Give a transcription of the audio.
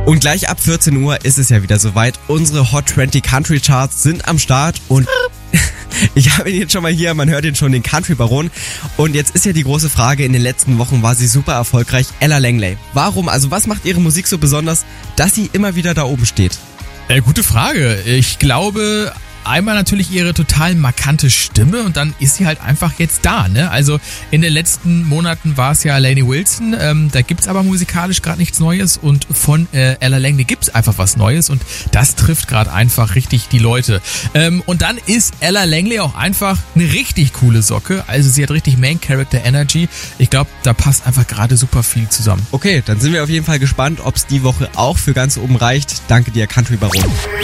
Und gleich ab 14 Uhr ist es ja wieder soweit. Unsere Hot 20 Country Charts sind am Start und ich habe ihn jetzt schon mal hier, man hört ihn schon, den Country Baron. Und jetzt ist ja die große Frage, in den letzten Wochen war sie super erfolgreich, Ella Langley. Warum, also was macht ihre Musik so besonders, dass sie immer wieder da oben steht? Gute Frage. Ich glaube, einmal natürlich ihre total markante Stimme und dann ist sie halt einfach jetzt da, ne? Also in den letzten Monaten war es ja Lainey Wilson, da gibt's aber musikalisch gerade nichts Neues und von Ella Langley gibt's einfach was Neues und das trifft gerade einfach richtig die Leute. Und dann ist Ella Langley auch einfach eine richtig coole Socke, also sie hat richtig Main Character Energy. Ich glaube, da passt einfach gerade super viel zusammen. Okay, dann sind wir auf jeden Fall gespannt, ob es die Woche auch für ganz oben reicht. Danke dir, Country Baron.